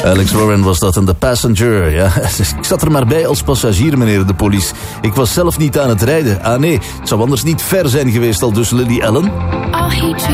Alex Warren was dat en The Passenger. Ja, ik zat er maar bij als passagier, meneer de police. Ik was zelf niet aan het rijden. Ah nee, het zou anders niet ver zijn geweest, al dus Lily Allen. I'll hate you